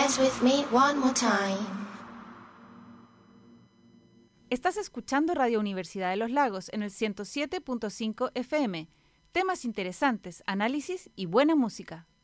dance with me one more time. Estás escuchando Radio Universidad de los Lagos en el 107.5 FM. Temas interesantes, análisis y buena música.